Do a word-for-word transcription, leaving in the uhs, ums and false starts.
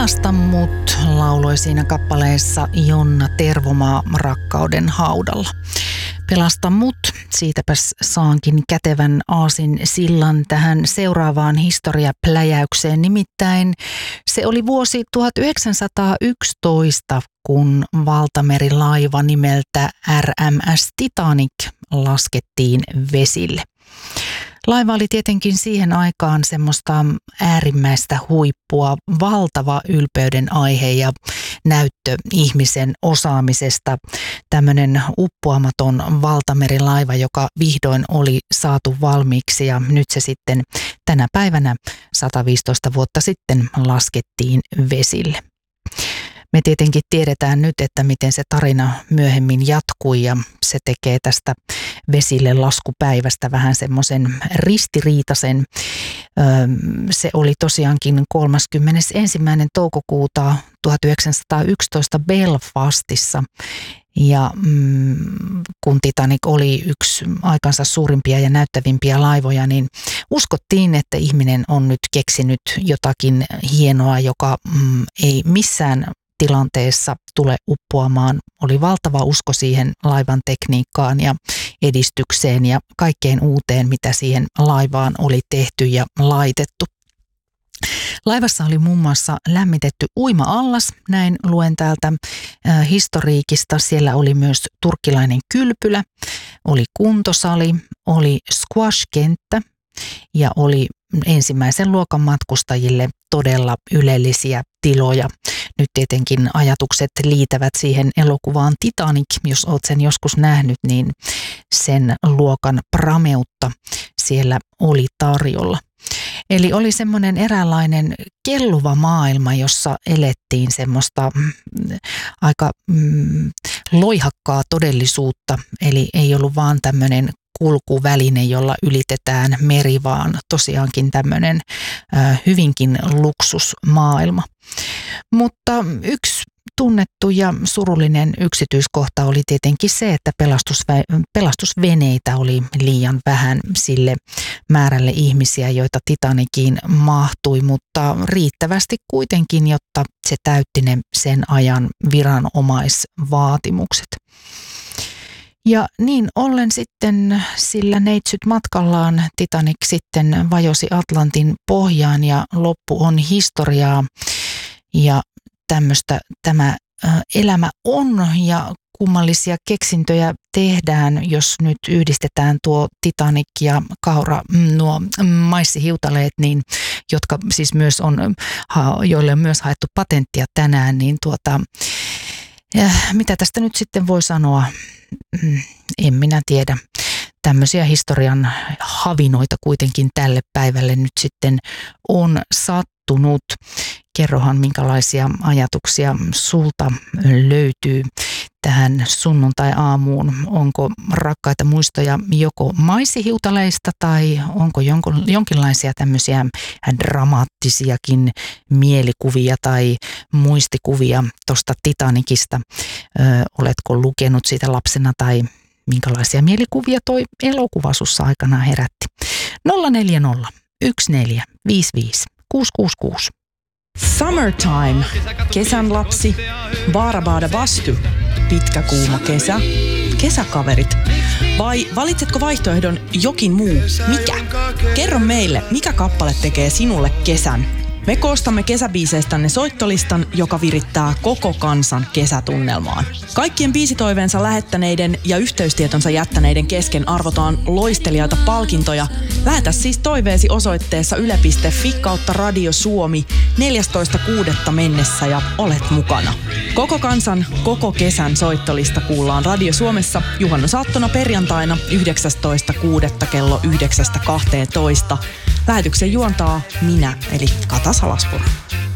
Pelasta mut lauloi siinä kappaleessa Jonna Tervomaa Rakkauden haudalla. Pelasta mut, siitäpäs saankin kätevän aasin sillan tähän seuraavaan historiapläjäykseen. Nimittäin se oli vuosi tuhatyhdeksänsataayksitoista, kun valtamerilaiva nimeltä R M S Titanic laskettiin vesille. Laiva oli tietenkin siihen aikaan semmoista äärimmäistä huippua, valtava ylpeyden aihe ja näyttö ihmisen osaamisesta. Tämmöinen uppoamaton valtamerilaiva, joka vihdoin oli saatu valmiiksi ja nyt se sitten tänä päivänä sata viisitoista vuotta sitten laskettiin vesille. Me tietenkin tiedetään nyt, että miten se tarina myöhemmin jatkui ja se tekee tästä vesille laskupäivästä vähän semmoisen ristiriitaisen. Se oli tosiaankin kolmaskymmenesensimmäinen toukokuuta tuhatyhdeksänsataayksitoista Belfastissa. Ja mm, kun Titanic oli yksi aikansa suurimpia ja näyttävimpiä laivoja, niin uskottiin, että ihminen on nyt keksinyt jotakin hienoa, joka mm, ei missään tilanteessa tule uppoamaan. Oli valtava usko siihen laivan tekniikkaan ja edistykseen ja kaikkeen uuteen, mitä siihen laivaan oli tehty ja laitettu. Laivassa oli muun muassa lämmitetty uima-allas, näin luen täältä äh, historiikista. Siellä oli myös turkkilainen kylpylä, oli kuntosali, oli squash-kenttä ja oli ensimmäisen luokan matkustajille todella ylellisiä tiloja. Nyt tietenkin ajatukset liitävät siihen elokuvaan Titanic, jos olet sen joskus nähnyt, niin sen luokan prameutta siellä oli tarjolla. Eli oli semmoinen eräänlainen kelluva maailma, jossa elettiin semmoista mm, aika mm, loihakkaa todellisuutta. Eli ei ollut vaan tämmöinen kulkuväline, jolla ylitetään meri, vaan tosiaankin tämmöinen äh, hyvinkin luksusmaailma. Mutta yksi tunnettu ja surullinen yksityiskohta oli tietenkin se, että pelastusvä- pelastusveneitä oli liian vähän sille määrälle ihmisiä, joita Titaniciin mahtui, mutta riittävästi kuitenkin, jotta se täytti ne sen ajan viranomaisvaatimukset. Ja niin ollen sitten sillä neitsyt matkallaan Titanic sitten vajosi Atlantin pohjaan ja loppu on historiaa. Ja tämmöistä tämä elämä on ja kummallisia keksintöjä tehdään, jos nyt yhdistetään tuo Titanic ja kaura, nuo maissihiutaleet, niin, jotka siis myös on, joille on myös haettu patenttia tänään, niin tuota, ja mitä tästä nyt sitten voi sanoa, en minä tiedä. Tämmöisiä historian havinoita kuitenkin tälle päivälle nyt sitten on sattunut. Kerrohan, minkälaisia ajatuksia sulta löytyy tähän sunnuntai-aamuun. Onko rakkaita muistoja joko maissihiutaleista tai onko jonkinlaisia tämmöisiä dramaattisiakin mielikuvia tai muistikuvia tuosta Titanicista? Ö, oletko lukenut siitä lapsena tai minkälaisia mielikuvia toi elokuva sussa aikanaan herätti? nolla neljä nolla yksi neljä viisi viisi kuusi kuusi kuusi. Summertime, kesän lapsi, Baarabaada vastu, pitkä kuuma kesä, kesäkaverit. Vai valitsetko vaihtoehdon jokin muu? Mikä? Kerro meille, mikä kappale tekee sinulle kesän. Me koostamme kesäbiiseistänne soittolistan, joka virittää koko kansan kesätunnelmaan. Kaikkien biisitoiveensa lähettäneiden ja yhteystietonsa jättäneiden kesken arvotaan loistelijaita palkintoja. Lähetä siis toiveesi osoitteessa yle piste fi kautta Radio Suomi neljästoista kuudetta mennessä ja olet mukana. Koko kansan, koko kesän soittolista kuullaan Radio Suomessa juhannusaattona perjantaina yhdeksästoista kuudetta kello yhdeksästä kahteentoista. Lähetyksen juontaa minä, eli Kata Salaspuro.